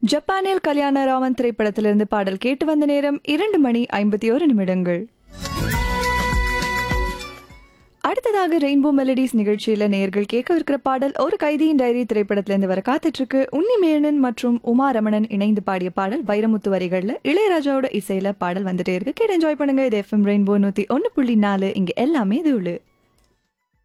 ஜப்பானில் கல்யாணராமன் திரைப்படத்திலிருந்து பாடல் கேட்டு வந்த நேரம் 2:51. அடுத்ததாக ரெயின்போ மெலடிஸ் நிகழ்ச்சியில நேயர்கள் கேட்கவிருக்கிற பாடல் ஒரு கைதியின் டைரி திரைப்படத்திலிருந்து வர காத்துட்டு இருக்கு. உன்னிமேனன் மற்றும் உமா ரமணன் இணைந்து பாடிய பாடல் வைரமுத்து வரிகள்ல இளையராஜாவோட இசையில பாடல் வந்துட்டே இருக்கு. கேட்டு என்ஜாய் பண்ணுங்க. இது FM ரெயின்போ 101.4. இங்க எல்லாமே இது உள்ள